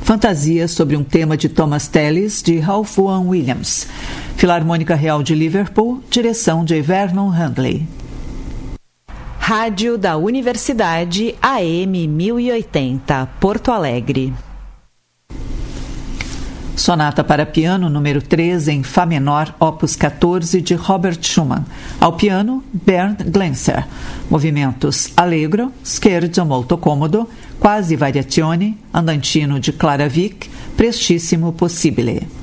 Fantasia sobre um tema de Thomas Tallis, de Ralph Vaughan Williams. Filarmônica Real de Liverpool, direção de Vernon Handley. Rádio da Universidade AM 1080, Porto Alegre. Sonata para piano número 3 em Fá menor, opus 14, de Robert Schumann. Ao piano, Bernd Glenser. Movimentos allegro, scherzo molto comodo, quasi variazioni, andantino de Clara Wieck, prestissimo possibile.